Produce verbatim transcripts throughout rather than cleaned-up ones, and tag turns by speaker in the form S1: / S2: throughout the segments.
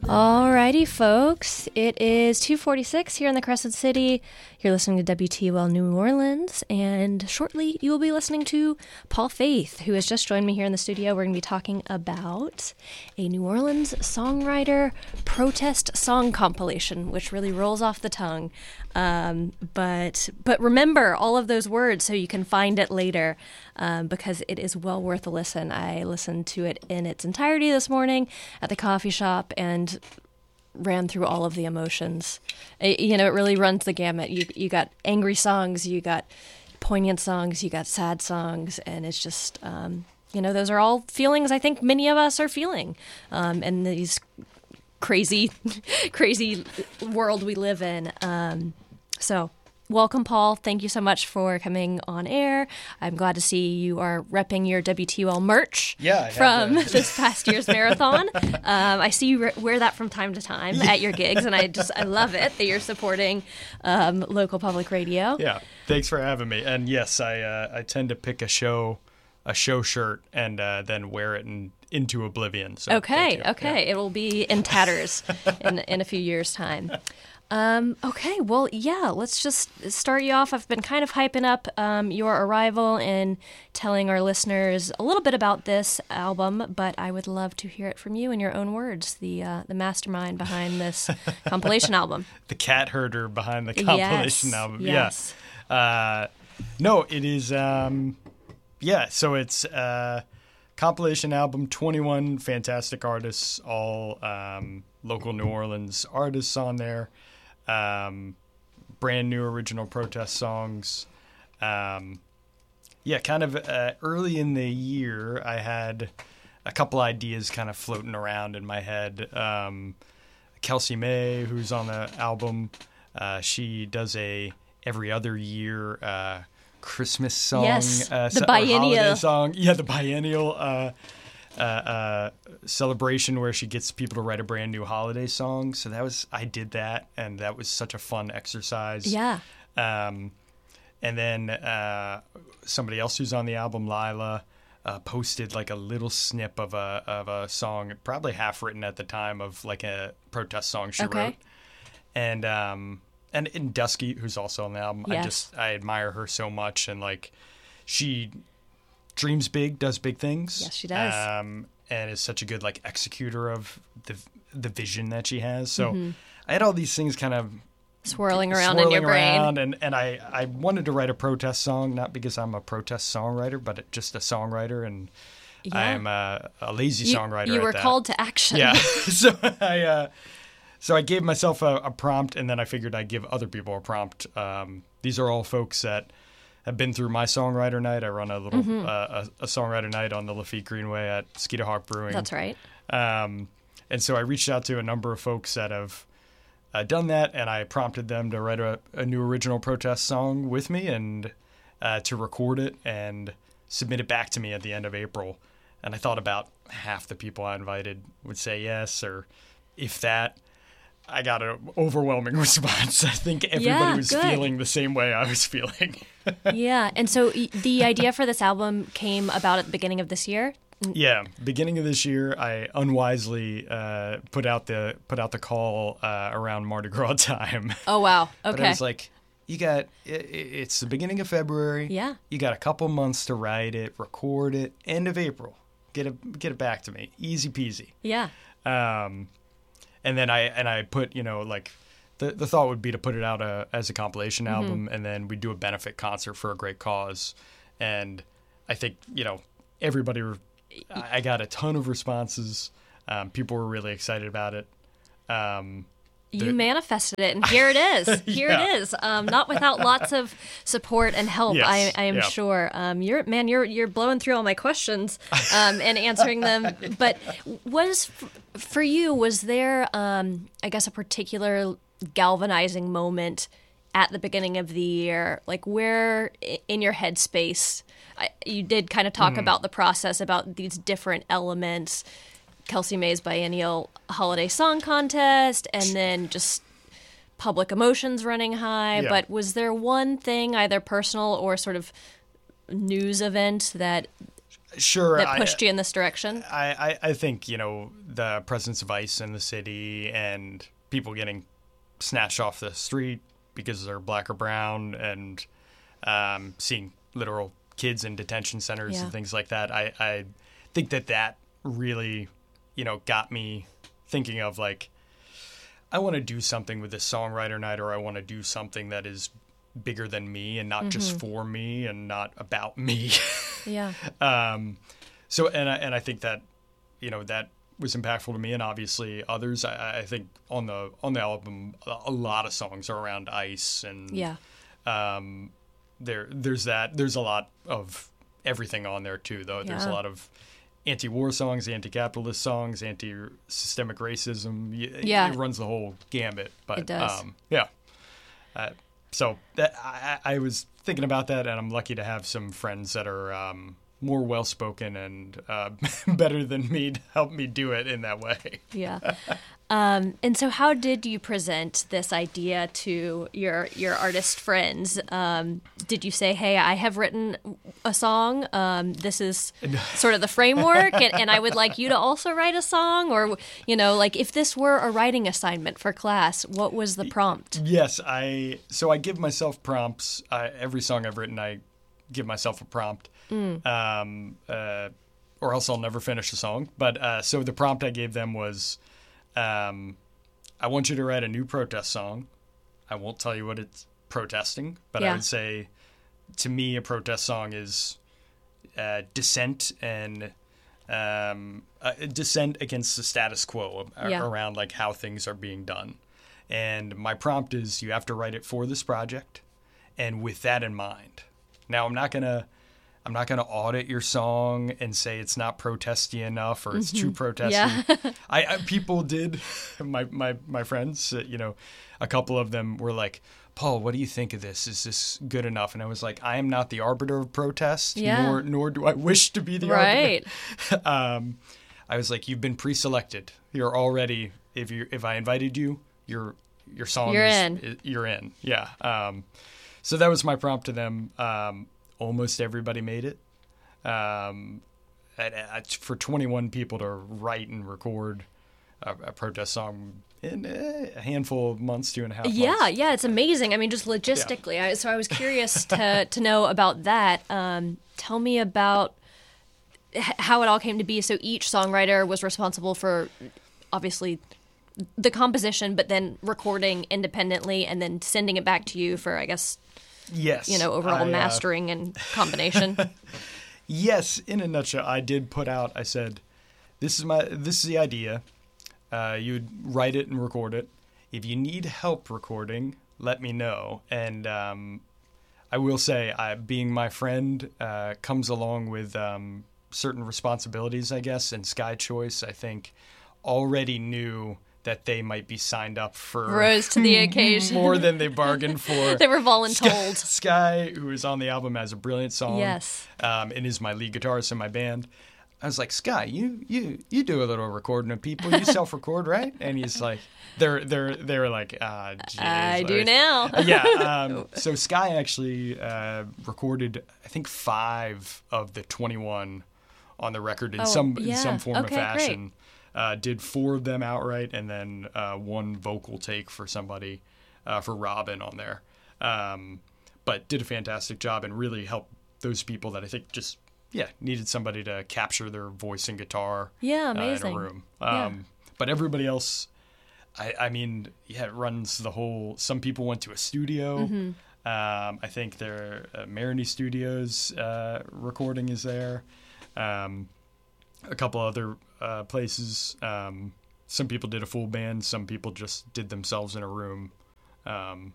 S1: Alrighty, folks. It is two forty-six here in the Crescent City. You're listening to W T U L New Orleans, and shortly you will be listening to Paul Faith, who has just joined me here in the studio. We're going to be talking about a New Orleans songwriter protest song compilation, which really rolls off the tongue. Um, but but remember all of those words so you can find it later, um, because it is well worth a listen. I listened to it in its entirety this morning at the coffee shop and ran through all of the emotions. It, you know, it really runs the gamut. You you got angry songs, you got poignant songs, you got sad songs, and it's just, um, you know, those are all feelings I think many of us are feeling um, in these crazy, crazy world we live in. Um, so welcome, Paul. Thank you so much for coming on air. I'm glad to see you are repping your W T U L merch
S2: yeah,
S1: from this past year's marathon. Um, I see you re- wear that from time to time yeah. at your gigs, and I just I love it that you're supporting um, local public radio.
S2: Yeah, thanks for having me. And yes, I uh, I tend to pick a show a show shirt and uh, then wear it in, into oblivion. So
S1: okay, okay, yeah. It will be in tatters in in a few years' time. Um, okay, well, yeah, let's just start you off. I've been kind of hyping up um, your arrival and telling our listeners a little bit about this album, but I would love to hear it from you in your own words, the uh, the mastermind behind this compilation album.
S2: The cat herder behind the compilation
S1: yes,
S2: album.
S1: Yes.
S2: Yeah. Uh, no, it is, um, yeah, so it's a compilation album, twenty-one fantastic artists, all um, local New Orleans artists on there. Um, brand new original protest songs. Um, yeah, kind of uh, early in the year, I had a couple ideas kind of floating around in my head. Um, Kelsey May, who's on the album, uh, she does a every other year uh, Christmas song.
S1: Yes,
S2: uh,
S1: the biennial
S2: song. Yeah, the biennial uh, uh, uh, celebration where she gets people to write a brand new holiday song. So that was, I did that, and that was such a fun exercise.
S1: Yeah.
S2: Um, and then uh, somebody else who's on the album, Lila, uh, posted like a little snip of a of a song, probably half written at the time, of like a protest song she
S1: okay.
S2: wrote. And um, and in Dusky, who's also on the album,
S1: yes.
S2: I just I admire her so much, and like she dreams big, does big things.
S1: Yes, she does.
S2: Um, and is such a good like executor of the the vision that she has. So
S1: mm-hmm.
S2: I had all these things kind of
S1: swirling around
S2: swirling
S1: in your
S2: around,
S1: brain.
S2: And, and I, I wanted to write a protest song, not because I'm a protest songwriter, but just a songwriter, and
S1: yeah.
S2: I'm a, a lazy
S1: you,
S2: songwriter.
S1: You
S2: at
S1: were
S2: that.
S1: called to action.
S2: Yeah. so I uh, so I gave myself a, a prompt, and then I figured I'd give other people a prompt. Um, these are all folks that have been through my songwriter night. I run a little
S1: mm-hmm.
S2: uh, a, a songwriter night on the Lafitte Greenway at Skeeter Hawk Brewing.
S1: That's right.
S2: Um, and so I reached out to a number of folks that have uh, done that, and I prompted them to write a, a new original protest song with me and uh, to record it and submit it back to me at the end of April. And I thought about half the people I invited would say yes, or if that. I got an overwhelming response. I think everybody
S1: yeah,
S2: was
S1: good.
S2: feeling the same way I was feeling.
S1: Yeah. And so the idea for this album came about at the beginning of this year?
S2: Yeah. Beginning of this year, I unwisely uh, put out the put out the call uh, around Mardi Gras time.
S1: Oh, wow. Okay.
S2: But I was like, you got, it, it's the beginning of February.
S1: Yeah.
S2: You got a couple months to write it, record it, end of April. Get it, get it back to me. Easy peasy.
S1: Yeah.
S2: Um, And then I and I put, you know, like the the thought would be to put it out a, as a compilation
S1: mm-hmm.
S2: album, and then we do a benefit concert for a great cause. And I think, you know, everybody, re- I got a ton of responses. Um, people were really excited about it. Um,
S1: you
S2: the,
S1: manifested it, and here it is. Here
S2: yeah.
S1: it is. Um, not without lots of support and help,
S2: yes.
S1: I, I am
S2: yeah.
S1: sure. Um, you're man, you're you're blowing through all my questions um, and answering them. But was for you, was there, um, I guess, a particular galvanizing moment at the beginning of the year, like where in your headspace I, you did kind of talk mm. about the process, about these different elements? Kelsey May's biennial holiday song contest, and then just public emotions running high.
S2: Yeah.
S1: But was there one thing, either personal or sort of news event, that
S2: Sure.
S1: that
S2: I-
S1: pushed you in this direction?
S2: I, I, I think, you know, the presence of ICE in the city and people getting snatched off the street because they're black or brown, and um, seeing literal kids in detention centers
S1: Yeah.
S2: and things like that. I, I think that that really, you know, got me thinking of, like, I want to do something with this songwriter night, or I want to do something that is bigger than me and not just for me and not about me.
S1: Yeah.
S2: Um, so, and I, and I think that, you know, that was impactful to me, and obviously others. I, I think on the on the album, a lot of songs are around ICE, and
S1: Yeah.
S2: um, there there's that. There's a lot of everything on there too, though. There's a
S1: Yeah.
S2: lot of anti-war songs, anti-capitalist songs, anti-systemic racism. Y-
S1: Yeah.
S2: It runs the whole gambit. But
S1: It does.
S2: Um, yeah. Uh, so that I, I was thinking about that, and I'm lucky to have some friends that are um, more well-spoken and uh, better than me to help me do it in that way.
S1: Yeah. Um, and so how did you present this idea to your your artist friends? Um, did you say, hey, I have written a song. Um, this is sort of the framework, and, and I would like you to also write a song? Or, you know, like if this were a writing assignment for class, what was the prompt?
S2: Yes, I. So I give myself prompts. I, every song I've written, I give myself a prompt, um, uh, or else I'll never finish a song. But uh, so the prompt I gave them was, um, I want you to write a new protest song. I won't tell you what it's protesting, but
S1: Yeah.
S2: I would say, to me, a protest song is uh, dissent and um, uh, dissent against the status quo a-
S1: Yeah.
S2: around like how things are being done. And my prompt is, you have to write it for this project, and with that in mind. Now, I'm not gonna, I'm not gonna audit your song and say it's not protesty enough or it's too protesty.
S1: Yeah.
S2: I, I people did, my my my friends, uh, you know, a couple of them were like, Paul, what do you think of this? Is this good enough? And I was like, I am not the arbiter of protest,
S1: Yeah.
S2: nor nor do I wish to be the
S1: Right.
S2: arbiter. um, I was like, you've been pre-selected. You're already, if you if I invited you, your your song
S1: You're
S2: is,
S1: in.
S2: is- you're in. Yeah. Um, so that was my prompt to them. Um, almost everybody made it. Um, and, uh, for twenty-one people to write and record a, a protest song in a handful of months, two and a half months.
S1: Yeah, yeah, it's amazing. I mean, just logistically. I, so I was curious to to know about that. Um, tell me about h- how it all came to be. So each songwriter was responsible for, obviously, the composition, but then recording independently and then sending it back to you for, I guess,
S2: Yes.
S1: you know, overall
S2: I, uh,
S1: mastering and combination.
S2: Yes, in a nutshell, I did put out. I said, "This is my. This is the idea. Uh, you'd write it and record it. If you need help recording, let me know." And um, I will say, I, being my friend uh, comes along with um, certain responsibilities, I guess. And Sky Choice, I think, already knew that they might be signed up for
S1: Rose to the occasion.
S2: more than they bargained for.
S1: They were
S2: Sky,
S1: voluntold.
S2: Sky, who is on the album, has a brilliant song.
S1: Yes.
S2: Um, and is my lead guitarist in my band. I was like, Sky, you you you do a little recording of people. You self-record, right? And he's like, they're they're they're like, ah, geez.
S1: I do now.
S2: yeah. Um, so Sky actually uh, recorded, I think, five of the twenty-one on the record in
S1: Oh,
S2: some in
S1: yeah.
S2: some form
S1: Okay,
S2: or fashion. Uh, did four of them outright, and then uh, one vocal take for somebody, uh, for Robin on there. Um, but did a fantastic job and really helped those people that I think just, yeah, needed somebody to capture their voice and guitar
S1: Yeah,
S2: uh, in
S1: amazing.
S2: a room.
S1: Yeah.
S2: Um, but everybody else, I, I mean, yeah, it runs the whole, some people went to a studio.
S1: Mm-hmm.
S2: Um, I think their uh, Maroney Studios uh, recording is there. Um, a couple other uh, places. Um, some people did a full band. Some people just did themselves in a room. Um,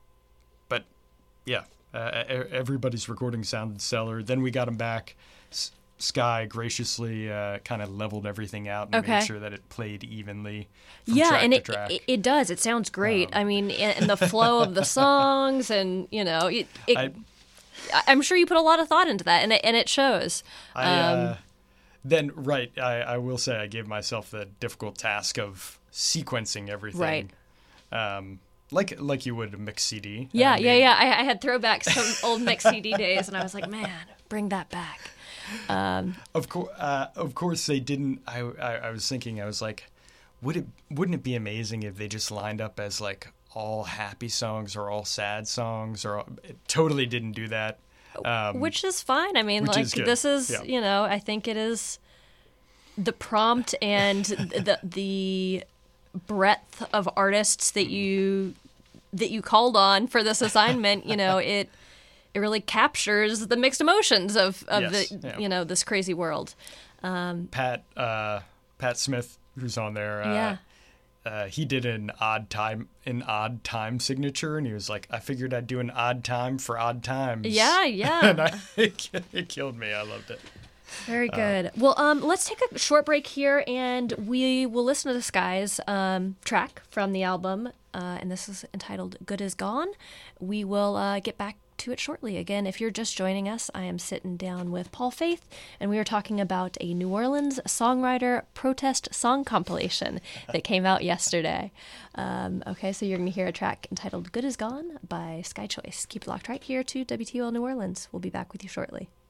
S2: but yeah, uh, e- everybody's recording sounded stellar. Then we got them back. S- Sky graciously uh, kind of leveled everything out and
S1: Okay.
S2: made sure that it played evenly from
S1: Yeah,
S2: track
S1: and
S2: to
S1: it,
S2: track.
S1: it it does. It sounds great.
S2: Um,
S1: I mean, and and the flow of the songs, and you know, it, it,
S2: I-
S1: I, I'm sure you put a lot of thought into that, and it, and it shows.
S2: I,
S1: Um,
S2: uh, then, right, I, I will say I gave myself the difficult task of sequencing everything.
S1: Right.
S2: Um, like like you would a mix C D.
S1: Yeah,
S2: I
S1: yeah,
S2: mean,
S1: yeah. I, I had throwbacks from old mix C D days, and I was like, man, bring that back. Um,
S2: of course, uh, of course, they didn't. I, I, I was thinking, I was like, would it, wouldn't it be amazing if they just lined up as like all happy songs or all sad songs, or all, it totally didn't do that. Um,
S1: which is fine. I mean,
S2: which
S1: like
S2: is good.
S1: this is,
S2: Yeah.
S1: you know, I think it is the prompt and the the breadth of artists that you that you called on for this assignment. You know, it it really captures the mixed emotions of of
S2: Yes,
S1: the
S2: yeah.
S1: you know this crazy world. Um,
S2: Pat uh, Pat Smith, who's on there. Uh,
S1: yeah.
S2: Uh, he did an odd time an odd time signature, and he was like, I figured I'd do an odd time for odd times.
S1: Yeah, yeah.
S2: and I, it, it killed me. I loved it.
S1: Very good. well, um, let's take a short break here, and we will listen to this guy's um, track from the album, uh, and this is entitled Good Is Gone. We will uh, get back to it shortly. Again, if you're just joining us, I am sitting down with Paul Faith, and we are talking about a New Orleans songwriter protest song compilation that came out yesterday. Um, okay, so you're going to hear a track entitled Good Is Gone by Sky Choice. Keep it locked right here to W T O L New Orleans. We'll be back with you shortly.